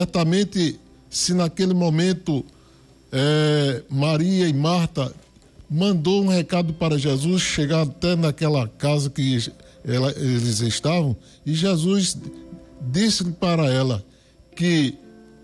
Certamente, se naquele momento Maria e Marta mandou um recado para Jesus, chegar até naquela casa que eles estavam, e Jesus disse para ela que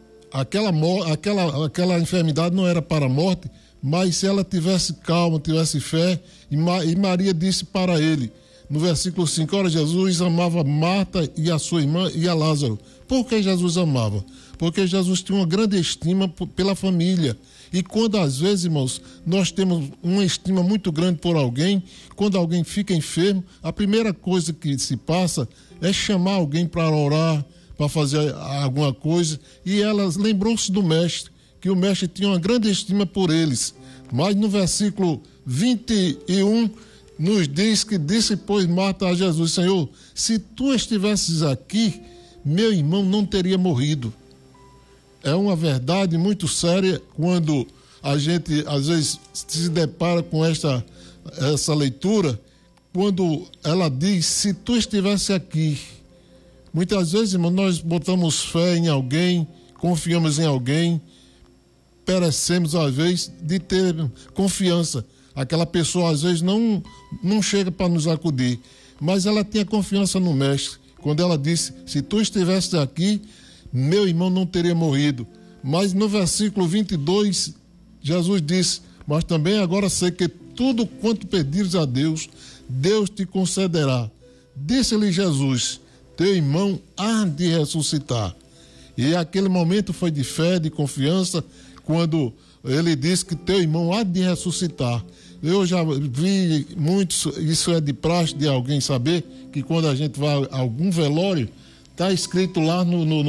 aquela enfermidade não era para a morte, mas se ela tivesse calma, tivesse fé, e Maria disse para ele, no versículo 5, ora, Jesus amava Marta e a sua irmã e a Lázaro. Por que Jesus amava? Porque Jesus tinha uma grande estima pela família. E quando às vezes, irmãos, nós temos uma estima muito grande por alguém, quando alguém fica enfermo, a primeira coisa que se passa é chamar alguém para orar, para fazer alguma coisa, e ela lembrou-se do mestre, que o mestre tinha uma grande estima por eles. Mas no versículo 21, nos diz que disse, pois, Marta a Jesus, Senhor, se tu estivesses aqui, meu irmão não teria morrido. É uma verdade muito séria quando a gente, às vezes, se depara com essa leitura, quando ela diz, se tu estivesse aqui. Muitas vezes, irmão, nós botamos fé em alguém, confiamos em alguém, perecemos, às vezes, de ter confiança. Aquela pessoa, às vezes, não chega para nos acudir, mas ela tinha confiança no mestre. Quando ela disse, se tu estivesse aqui, meu irmão não teria morrido. Mas no versículo 22, Jesus disse, mas também agora sei que tudo quanto pedires a Deus, Deus te concederá. Disse-lhe Jesus, teu irmão há de ressuscitar. E aquele momento foi de fé, de confiança, quando ele disse que teu irmão há de ressuscitar. Eu já vi muitos, isso é de praxe de alguém saber, que quando a gente vai a algum velório, está escrito lá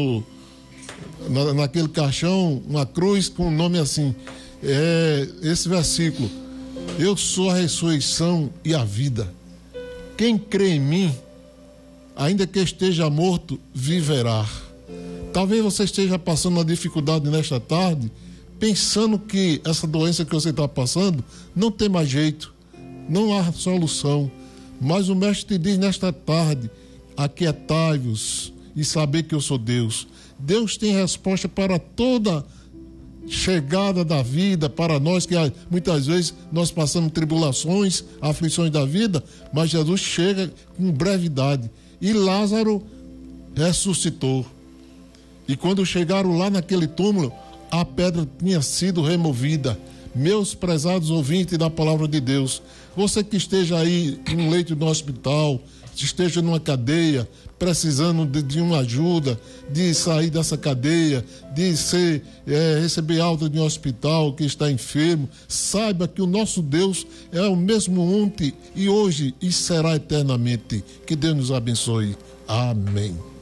naquele caixão, uma cruz com o nome assim, esse versículo, eu sou a ressurreição e a vida. Quem crê em mim, ainda que esteja morto, viverá. Talvez você esteja passando uma dificuldade nesta tarde, pensando que essa doença que você está passando não tem mais jeito, não há solução. Mas o mestre te diz nesta tarde, aquietai-vos e saber que eu sou Deus. Deus tem resposta para toda chegada da vida, para nós que muitas vezes nós passamos tribulações, aflições da vida, mas Jesus chega com brevidade. E Lázaro ressuscitou. E quando chegaram lá naquele túmulo, a pedra tinha sido removida. Meus prezados ouvintes da palavra de Deus, você que esteja aí em um leito no hospital, esteja numa cadeia, precisando de uma ajuda, de sair dessa cadeia, de receber alta de um hospital que está enfermo, saiba que o nosso Deus é o mesmo ontem e hoje e será eternamente. Que Deus nos abençoe. Amém.